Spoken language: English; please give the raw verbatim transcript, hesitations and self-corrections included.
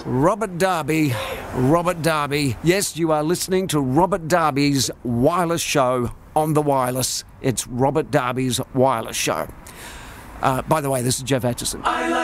Robert Darby, Robert Darby. Yes, you are listening to Robert Darby's wireless show on the wireless. It's Robert Darby's wireless show. Uh, by the way, this is Jeff Atchison. I like